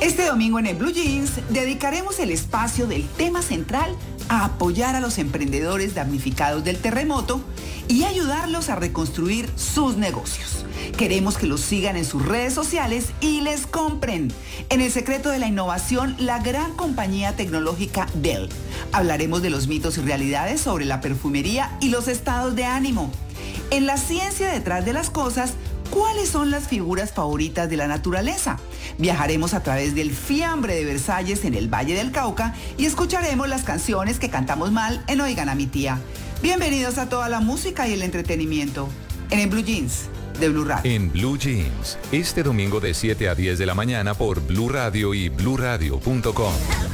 Este domingo en el Blue Jeans dedicaremos el espacio del tema central a apoyar a los emprendedores damnificados del terremoto y ayudarlos a reconstruir sus negocios. Queremos que los sigan en sus redes sociales y les compren. En El Secreto de la Innovación, la gran compañía tecnológica Dell. Hablaremos de los mitos y realidades sobre la perfumería y los estados de ánimo. En La ciencia detrás de las cosas, ¿cuáles son las figuras favoritas de la naturaleza? Viajaremos a través del fiambre de Versalles en el Valle del Cauca y escucharemos las canciones que cantamos mal en Oigan a mi tía. Bienvenidos a toda la música y el entretenimiento en el Blue Jeans de Blue Radio. En Blue Jeans, este domingo de 7 a 10 de la mañana por Blue Radio y bluradio.com.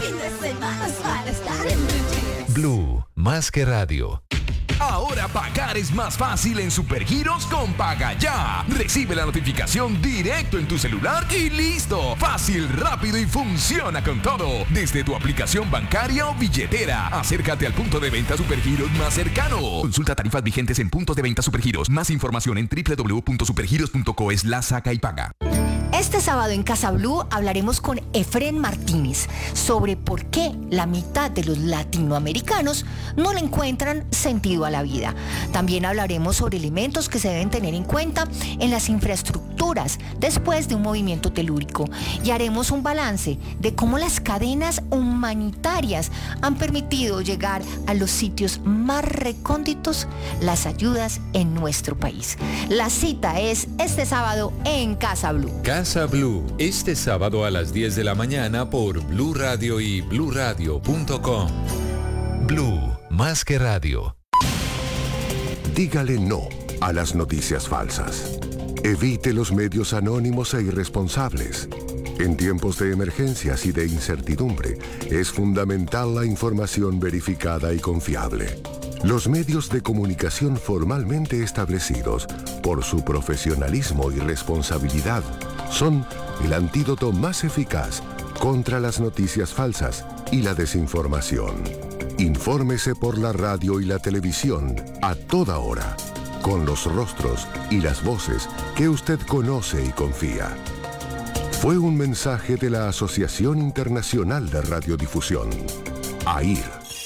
Blue, más que radio. Ahora pagar es más fácil en Supergiros con Paga Ya. Recibe la notificación directo en tu celular y listo. Fácil, rápido y funciona con todo. Desde tu aplicación bancaria o billetera. Acércate al punto de venta Supergiros más cercano. Consulta tarifas vigentes en puntos de venta Supergiros. Más información en www.supergiros.co/saca y paga. Este sábado en Casa Blue hablaremos con Efrén Martínez sobre por qué la mitad de los latinoamericanos no le encuentran sentido a la vida. También hablaremos sobre elementos que se deben tener en cuenta en las infraestructuras después de un movimiento telúrico y haremos un balance de cómo las cadenas humanitarias han permitido llegar a los sitios más recónditos las ayudas en nuestro país. La cita es este sábado en Casa Blue. Casa Blue, este sábado a las 10 de la mañana por Blue Radio y bluradio.com. Blue, más que radio. Dígale no a las noticias falsas. Evite los medios anónimos e irresponsables. En tiempos de emergencias y de incertidumbre, es fundamental la información verificada y confiable. Los medios de comunicación formalmente establecidos, por su profesionalismo y responsabilidad, son el antídoto más eficaz contra las noticias falsas y la desinformación. Infórmese por la radio y la televisión a toda hora, con los rostros y las voces que usted conoce y confía. Fue un mensaje de la Asociación Internacional de Radiodifusión, AIR.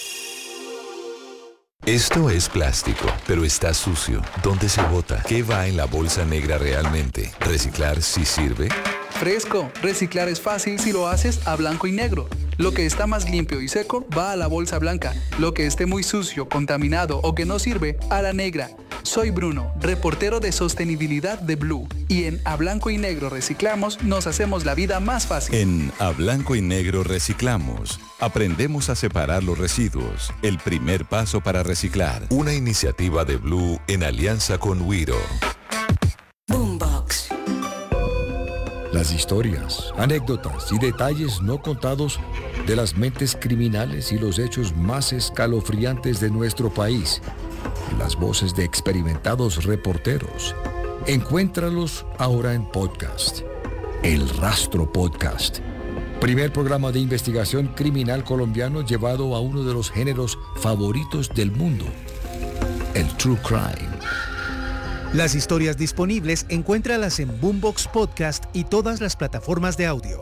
Esto es plástico, pero está sucio. ¿Dónde se bota? ¿Qué va en la bolsa negra realmente? ¿Reciclar sí sirve? Fresco, reciclar es fácil si lo haces a blanco y negro. Lo que está más limpio y seco va a la bolsa blanca. Lo que esté muy sucio, contaminado o que no sirve, a la negra. Soy Bruno, reportero de sostenibilidad de Blue. Y en A Blanco y Negro Reciclamos nos hacemos la vida más fácil. En A Blanco y Negro Reciclamos aprendemos a separar los residuos. El primer paso para reciclar. Una iniciativa de Blue en alianza con Wiro. Boombox. Las historias, anécdotas y detalles no contados de las mentes criminales y los hechos más escalofriantes de nuestro país. Las voces de experimentados reporteros. Encuéntralos ahora en podcast. El Rastro Podcast. Primer programa de investigación criminal colombiano llevado a uno de los géneros favoritos del mundo. El True Crime. Las historias disponibles encuéntralas en Boombox Podcast y todas las plataformas de audio.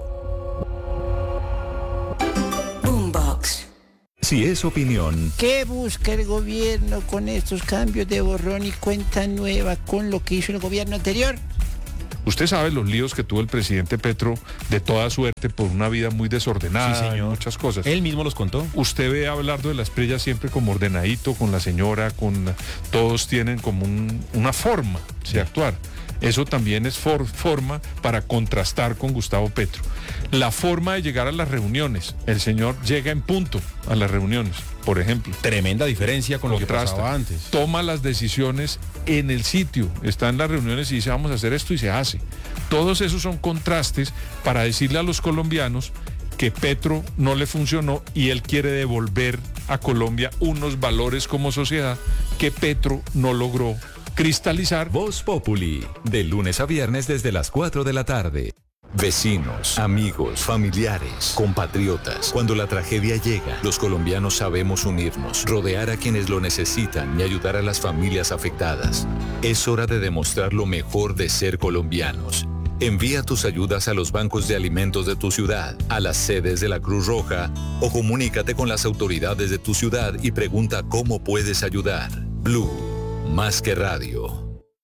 Boombox. Si es opinión, ¿qué busca el gobierno con estos cambios de borrón y cuenta nueva con lo que hizo el gobierno anterior? Usted sabe los líos que tuvo el presidente Petro de toda suerte por una vida muy desordenada, sí, señor. Muchas cosas. Él mismo los contó. Usted ve a Abelardo de la Espriella siempre como ordenadito, con la señora, todos tienen como una forma de actuar. Eso también es forma para contrastar con Gustavo Petro. La forma de llegar a las reuniones. El señor llega en punto a las reuniones, por ejemplo. Tremenda diferencia con lo que pasaba antes. Toma las decisiones en el sitio. Está en las reuniones y dice vamos a hacer esto y se hace. Todos esos son contrastes para decirle a los colombianos que Petro no le funcionó y él quiere devolver a Colombia unos valores como sociedad que Petro no logró cristalizar. Voz Populi, de lunes a viernes desde las 4 de la tarde. Vecinos, amigos, familiares, compatriotas. Cuando la tragedia llega, los colombianos sabemos unirnos, rodear a quienes lo necesitan y ayudar a las familias afectadas. Es hora de demostrar lo mejor de ser colombianos. Envía tus ayudas a los bancos de alimentos de tu ciudad, a las sedes de la Cruz Roja o comunícate con las autoridades de tu ciudad y pregunta cómo puedes ayudar. Blue, más que radio.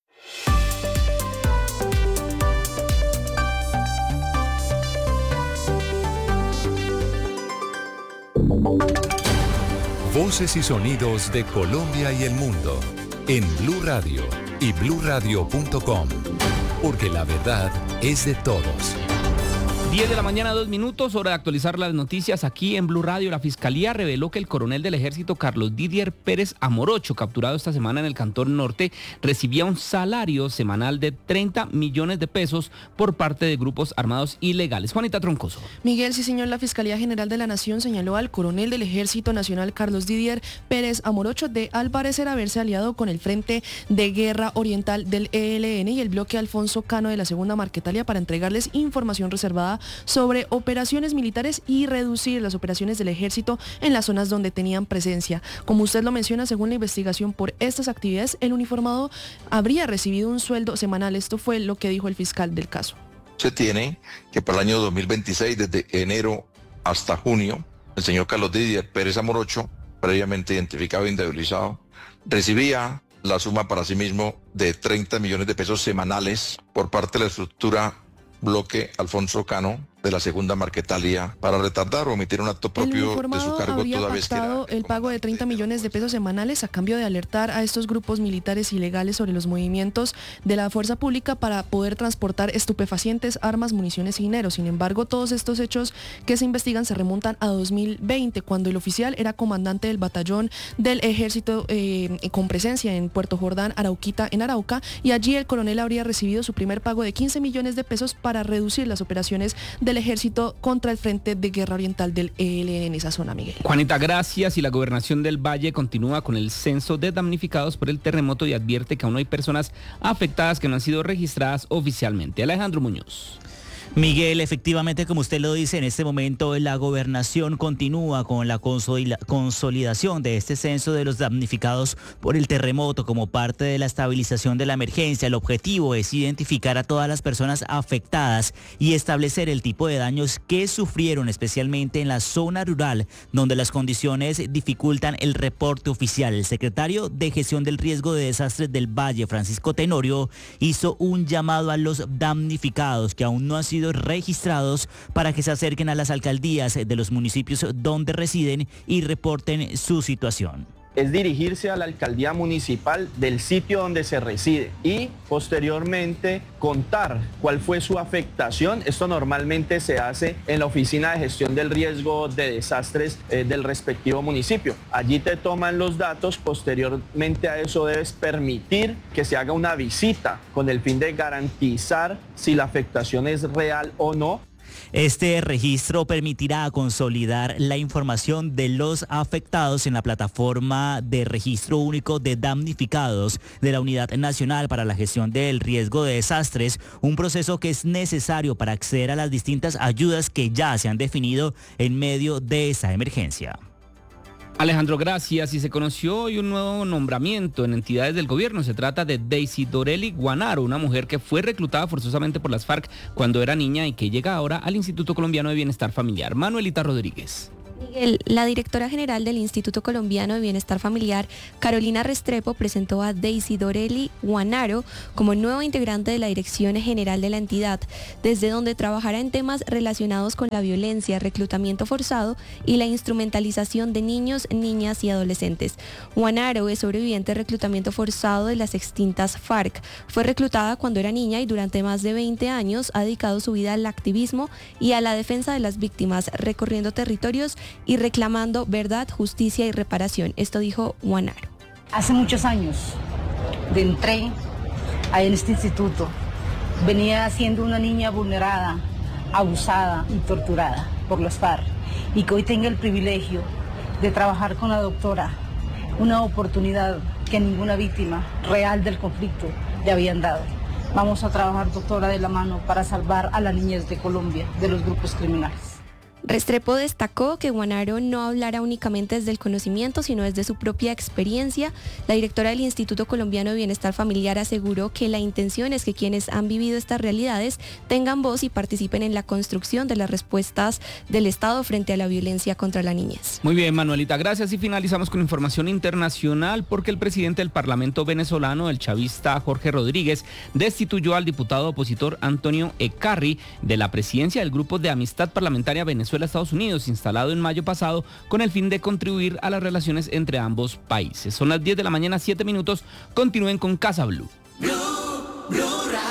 Voces y sonidos de Colombia y el mundo en Blue Radio y bluradio.com, porque la verdad es de todos. 10 de la mañana, 2 minutos, hora de actualizar las noticias aquí en Blue Radio. La Fiscalía reveló que el coronel del Ejército Carlos Didier Pérez Amorocho, capturado esta semana en el Cantón Norte, recibía un salario semanal de 30 millones de pesos por parte de grupos armados ilegales. Juanita Troncoso. Miguel, sí señor, la Fiscalía General de la Nación señaló al coronel del Ejército Nacional Carlos Didier Pérez Amorocho de, al parecer, haberse aliado con el Frente de Guerra Oriental del ELN y el bloque Alfonso Cano de la Segunda Marquetalia para entregarles información reservada sobre operaciones militares y reducir las operaciones del ejército en las zonas donde tenían presencia. Como usted lo menciona, según la investigación por estas actividades, el uniformado habría recibido un sueldo semanal. Esto fue lo que dijo el fiscal del caso. Se tiene que para el año 2026, desde enero hasta junio, el señor Carlos Didier Pérez Amorocho, previamente identificado e indemnizado, recibía la suma para sí mismo de 30 millones de pesos semanales por parte de la estructura bloque Alfonso Cano de la Segunda Marquetalia para retardar o omitir un acto propio de su cargo toda vez que el pago de 30 millones de pesos semanales a cambio de alertar a estos grupos militares ilegales sobre los movimientos de la fuerza pública para poder transportar estupefacientes, armas, municiones y dinero. Sin embargo, todos estos hechos que se investigan se remontan a 2020, cuando el oficial era comandante del batallón del ejército con presencia en Puerto Jordán, Arauquita, en Arauca, y allí el coronel habría recibido su primer pago de 15 millones de pesos para reducir las operaciones del ejército contra el Frente de Guerra Oriental del ELN en esa zona, Miguel. Juanita, gracias. Y la Gobernación del Valle continúa con el censo de damnificados por el terremoto y advierte que aún hay personas afectadas que no han sido registradas oficialmente. Alejandro Muñoz. Miguel, efectivamente, como usted lo dice, en este momento la gobernación continúa con la consolidación de este censo de los damnificados por el terremoto como parte de la estabilización de la emergencia. El objetivo es identificar a todas las personas afectadas y establecer el tipo de daños que sufrieron, especialmente en la zona rural, donde las condiciones dificultan el reporte oficial. El secretario de Gestión del Riesgo de Desastres del Valle, Francisco Tenorio, hizo un llamado a los damnificados que aún no han sido registrados para que se acerquen a las alcaldías de los municipios donde residen y reporten su situación. Es dirigirse a la alcaldía municipal del sitio donde se reside y posteriormente contar cuál fue su afectación. Esto normalmente se hace en la oficina de gestión del riesgo de desastres del respectivo municipio. Allí te toman los datos, posteriormente a eso debes permitir que se haga una visita con el fin de garantizar si la afectación es real o no. Este registro permitirá consolidar la información de los afectados en la plataforma de registro único de damnificados de la Unidad Nacional para la Gestión del Riesgo de Desastres, un proceso que es necesario para acceder a las distintas ayudas que ya se han definido en medio de esta emergencia. Alejandro, gracias. Y se conoció hoy un nuevo nombramiento en entidades del gobierno. Se trata de Daisy Dorelli Guanaro, una mujer que fue reclutada forzosamente por las FARC cuando era niña y que llega ahora al Instituto Colombiano de Bienestar Familiar. Manuelita Rodríguez. Miguel, la directora general del Instituto Colombiano de Bienestar Familiar, Carolina Restrepo, presentó a Daisy Dorelli Guanaro como nueva integrante de la Dirección General de la entidad, desde donde trabajará en temas relacionados con la violencia, reclutamiento forzado y la instrumentalización de niños, niñas y adolescentes. Guanaro es sobreviviente de reclutamiento forzado de las extintas FARC. Fue reclutada cuando era niña y durante más de 20 años ha dedicado su vida al activismo y a la defensa de las víctimas, recorriendo territorios y reclamando verdad, justicia y reparación. Esto dijo Guanaro. Hace muchos años entré a este instituto. Venía siendo una niña vulnerada, abusada y torturada por los FARC, y que hoy tenga el privilegio de trabajar con la doctora, una oportunidad que ninguna víctima real del conflicto le habían dado. Vamos a trabajar, doctora, de la mano para salvar a las niñas de Colombia de los grupos criminales. Restrepo destacó que Guanaro no hablará únicamente desde el conocimiento, sino desde su propia experiencia. La directora del Instituto Colombiano de Bienestar Familiar aseguró que la intención es que quienes han vivido estas realidades tengan voz y participen en la construcción de las respuestas del Estado frente a la violencia contra la niñez. Muy bien, Manuelita, gracias. Y finalizamos con información internacional porque el presidente del Parlamento venezolano, el chavista Jorge Rodríguez, destituyó al diputado opositor Antonio Ecarri de la presidencia del Grupo de Amistad Parlamentaria Venezuela-Estados Unidos, instalado en mayo pasado con el fin de contribuir a las relaciones entre ambos países. Son las 10 de la mañana, 7 minutos. Continúen con Casa Blue. Blue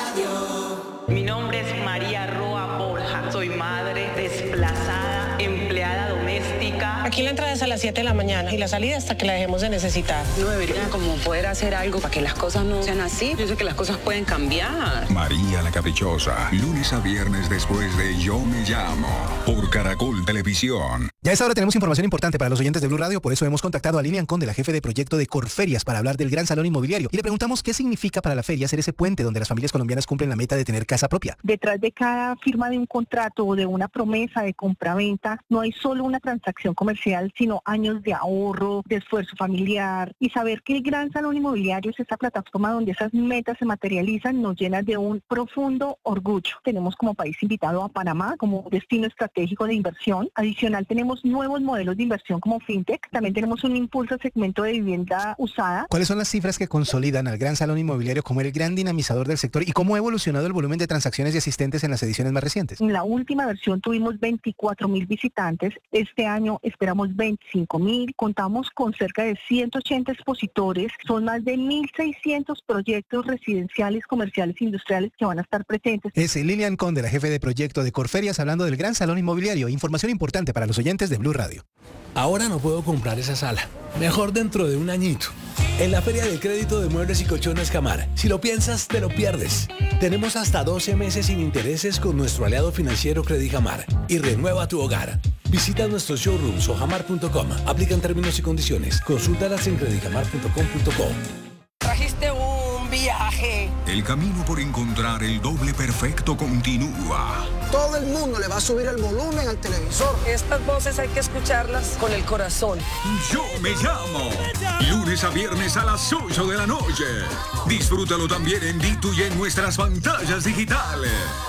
Radio. Mi nombre es María Roa Borja. Soy madre desplazada, empleada doméstica. Aquí la entrada es a las 7 de la mañana y la salida hasta que la dejemos de necesitar. No debería como poder hacer algo para que las cosas no sean así. Yo sé que las cosas pueden cambiar. María la Caprichosa, lunes a viernes después de Yo Me Llamo, por Caracol Televisión. Ya a esta hora tenemos información importante para los oyentes de Blue Radio, por eso hemos contactado a Lilian Conde, la jefe de proyecto de Corferias, para hablar del Gran Salón Inmobiliario. Y le preguntamos qué significa para la feria ser ese puente donde las familias colombianas cumplen la meta de tener casa propia. Detrás de cada firma de un contrato o de una promesa de compra-venta, no hay solo una transacción comercial, sino años de ahorro, de esfuerzo familiar. Y saber que el Gran Salón Inmobiliario es esa plataforma donde esas metas se materializan nos llena de un profundo orgullo. Tenemos como país invitado a Panamá como destino estratégico de inversión. Adicional, tenemos nuevos modelos de inversión como fintech. También tenemos un impulso al segmento de vivienda usada. ¿Cuáles son las cifras que consolidan al Gran Salón Inmobiliario como el gran dinamizador del sector y cómo ha evolucionado el volumen de transacciones y asistentes en las ediciones más recientes? En la última versión tuvimos 24,000 visitantes. Este año esperamos 25,000. Contamos con cerca de 180 expositores. Son más de 1,600 proyectos residenciales, comerciales e industriales que van a estar presentes. Es Lilian Conde, la jefe de proyecto de Corferias, hablando del Gran Salón Inmobiliario. Información importante para los oyentes de Blue Radio. Ahora no puedo comprar esa sala. Mejor dentro de un añito. En la Feria del Crédito de Muebles y Colchones Camar. Si lo piensas, te lo pierdes. Tenemos hasta 12 meses sin intereses con nuestro aliado financiero Credijamar. Y renueva tu hogar. Visita nuestros showrooms o jamar.com. Aplican términos y condiciones. Consúltalas en credijamar.com.co. Trajiste un viaje. El camino por encontrar el doble perfecto continúa. Todo el mundo le va a subir el volumen al televisor. Estas voces hay que escucharlas con el corazón. Yo Me Llamo. Lunes a viernes a las 8 de la noche. Disfrútalo también en Ditu y en nuestras pantallas digitales.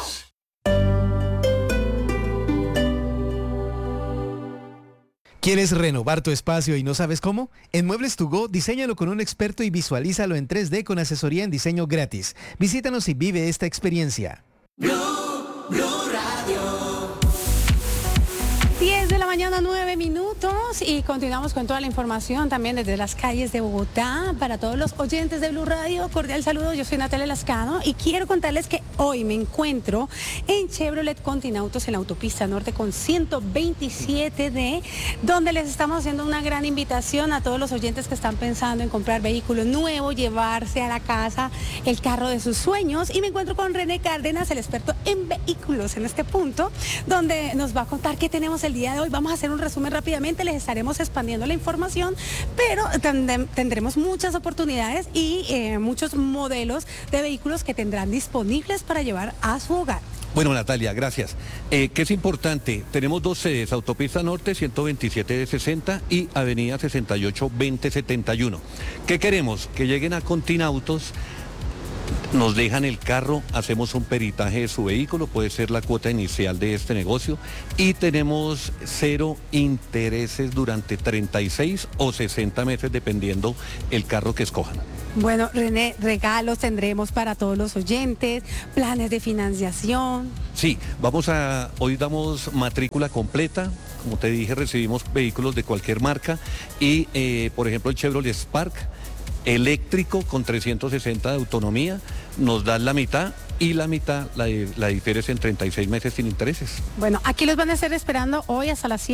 ¿Quieres renovar tu espacio y no sabes cómo? En Muebles To Go, diséñalo con un experto y visualízalo en 3D con asesoría en diseño gratis. Visítanos y vive esta experiencia. Blue Radio. 10 de la mañana, 9 minutos y continuamos con toda la información también desde las calles de Bogotá. Para todos los oyentes de Blue Radio, cordial saludo, yo soy Natalia Lascano y quiero contarles que hoy me encuentro en Chevrolet Continautos en la autopista norte con 127D, donde les estamos haciendo una gran invitación a todos los oyentes que están pensando en comprar vehículo nuevo, llevarse a la casa el carro de sus sueños. Y me encuentro con René Cárdenas, el experto en vehículos en este punto, donde nos va a contar qué tenemos el día de hoy. Vamos a hacer un resumen rápidamente, les estaremos expandiendo la información, pero tendremos muchas oportunidades y muchos modelos de vehículos que tendrán disponibles para llevar a su hogar. Bueno, Natalia, gracias. ¿Qué es importante? Tenemos dos sedes, Autopista Norte 127 de 60 y Avenida 68 2071. ¿Qué queremos? Que lleguen a Continautos, nos dejan el carro, hacemos un peritaje de su vehículo, puede ser la cuota inicial de este negocio, y tenemos 0 intereses durante 36 o 60 meses, dependiendo el carro que escojan. Bueno, René, regalos tendremos para todos los oyentes, planes de financiación. Sí, hoy damos matrícula completa. Como te dije, recibimos vehículos de cualquier marca y, por ejemplo, el Chevrolet Spark eléctrico con 360 de autonomía, nos dan la mitad y la mitad la difieres en 36 meses sin intereses. Bueno, aquí los van a estar esperando hoy hasta las 7.